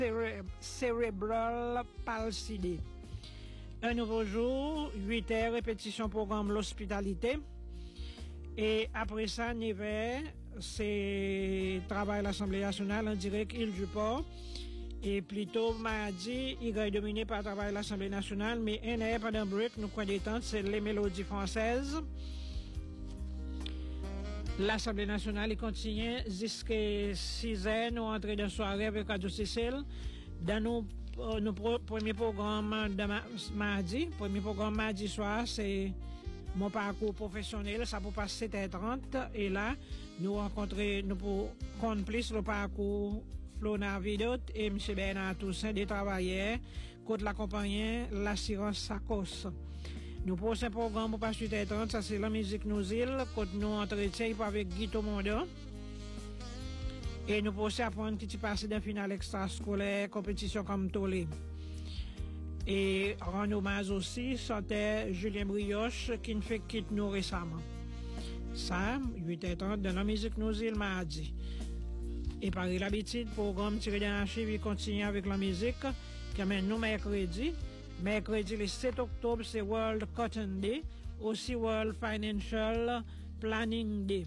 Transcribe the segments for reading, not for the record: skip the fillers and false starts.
Cerebral Palsy. Un nouveau jour, 8h, répétition programme l'hospitalité. Et après ça, 9h, c'est travail à l'Assemblée nationale en direct Île du Port. Et plutôt mardi, il est dominé par le travail à l'Assemblée nationale, mais un heure pendant break, nous prenons des temps, c'est les mélodies françaises. L'Assemblée nationale, il continue jusqu'à 6h, nous entrons dans la soirée avec Radio Cécile. Dans nos premiers programmes de mardi, soir, c'est mon parcours professionnel, ça peut passer 7h30. Et là, nous pour plus le parcours Flona Vidot et M. Bernard Toussaint, des travailleurs, contre la compagnie l'assurance Sacos. Nous prochain programme pour passer 8h30, ça c'est la musique nous île, contre nous entretien avec Guito Mondo. Et nous pouvons apprendre qui passe dans finale extrascolaire, compétition comme Tolé. Et rendre hommage aussi, c'était Julien Brioche qui nous fait quitter nous récemment. Ça, 8h30 dans la musique nous île mardi. Et par l'habitude, le programme tiré dans l'archive, il continue avec la musique qui amène nous mercredi. Mercredi, le 7 octobre, c'est World Cotton Day, aussi World Financial Planning Day.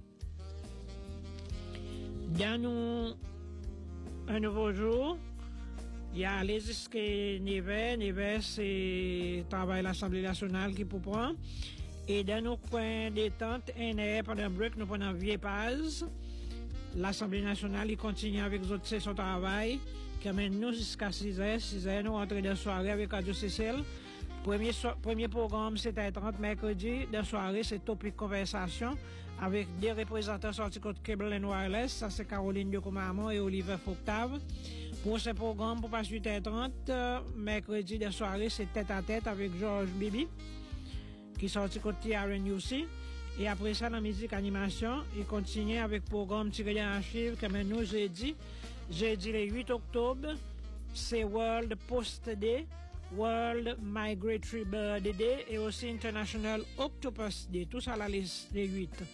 Dans nous, un nouveau jour, il y a les jusqu'à 9h. 9h, c'est travail à l'Assemblée nationale qui peut prendre. Et dans nos coins détente, un heure pendant un break, nous prenons vieille pause. L'Assemblée nationale, il continue avec les autres sessions de travail, qui amène nous jusqu'à 6h. 6h, nous rentrons dans la soirée avec Radio Cécile. Premier programme, c'est à 30 mercredi. Dans la soirée, c'est Topic Conversation avec des représentants sortis contre Cable and Wireless. Ça, c'est Caroline de Comamon et Oliver Foctave. Pour ce programme, pour passer 8h30, mercredi de soirée, c'est tête à tête avec Georges Bibi, qui sortit contre TRNUC. Et après ça, la musique animation, il continue avec le programme tiré dans l'archive, comme nous, jeudi le 8 octobre, c'est World Post Day, World Migratory Bird Day et aussi International Octopus Day. Tout ça, la liste des 8.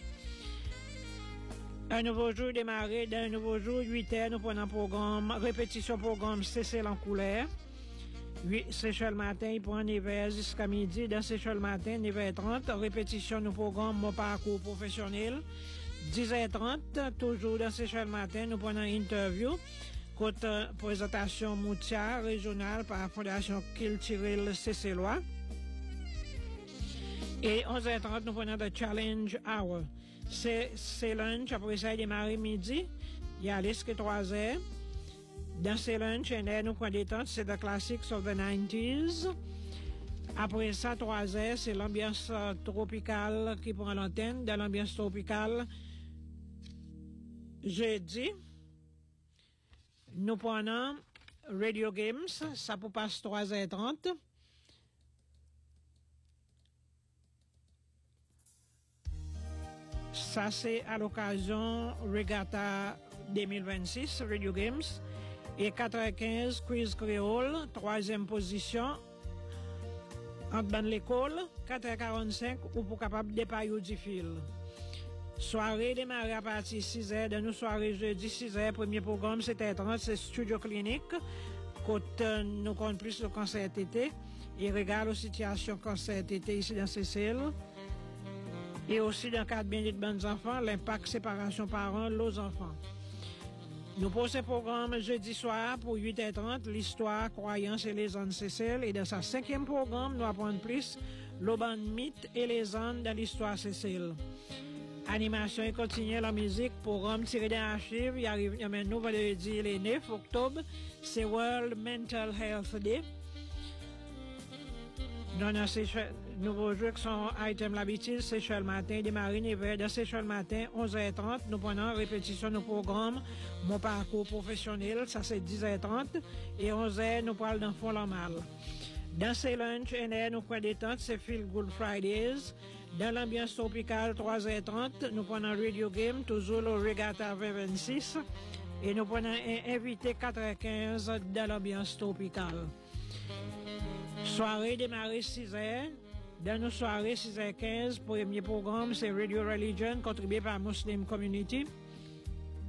Un nouveau jour démarré, d'un nouveau jour, 8h, nous prenons un programme, répétition programme Cécile en couleur. Seychelles matin, il prend 9h jusqu'à midi. Dans Seychelles matin, 9h30. Répétition, nous programme mon parcours professionnel. 10h30, toujours dans Seychelles matin, nous prenons une interview. Côté présentation Moutia régionale par la Fondation Culturelle Cécélois. Et 11h30, nous prenons The Challenge Hour. C'est lunch, après ça, il démarre midi. Il y a jusqu'à 3h. Dans ces lunchs, nous prenons des temps, c'est The Classics of the 90s. Après ça, 3h, c'est l'ambiance tropicale qui prend l'antenne. Dans l'ambiance tropicale, jeudi, nous prenons Radio Games, ça peut passer 3h30. Ça, c'est à l'occasion Regatta 2026, Radio Games. Et 4h15, Quiz Créole, 3e position, entre ban l'école, 4h45, ou pour capable de payer du fil. Soirée démarrée à partir de 6h, dans nos soirées jeudi 6h, premier programme, c'était 30, c'est Studio Clinique, côté nous compte plus le cancer tété, et regarde la situation cancer tété ici dans Cécile. Et aussi dans le cadre bien des bonnes enfants, l'impact séparation parents, los enfants. Nous posons ce programme jeudi soir pour 8h30, l'histoire, croyance et légendes Cécile. Et dans sa 5e programme, nous apprenons plus l'auban mythe et légendes dans l'histoire Cécile. Animation et continue la musique, programme tiré d'un archive. Il y a maintenant vendredi le 9 octobre, c'est World Mental Health Day. Dans nos nouveaux jeux qui sont item l'habitude, Seychelles matin, démarrer 9h. Dans Seychelles matin, 11h30, nous prenons répétition de programme, mon parcours professionnel, ça c'est 10h30. Et 11h, nous parlons d'un fond normal. Dans ces lunchs, nous prenons des temps, c'est Feel Good Fridays. Dans l'ambiance tropicale, 3h30, nous prenons Radio Game, toujours le Regatta 2026. Et nous prenons un invité 4h15 dans l'ambiance tropicale. Soirée démarrée 6h. Dans nos soirées 6h15, premier programme, c'est Radio Religion, contribué par Muslim Community.